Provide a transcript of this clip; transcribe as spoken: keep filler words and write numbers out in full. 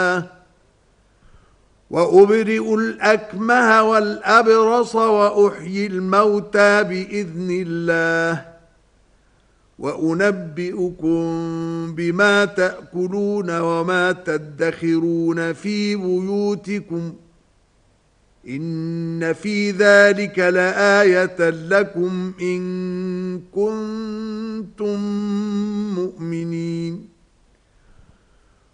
وأبرئ الأكمه والأبرص وأحيي الموتى بإذن الله وأنبئكم بما تأكلون وما تدخرون في بيوتكم إن في ذلك لآية لكم إن كنتم مؤمنين.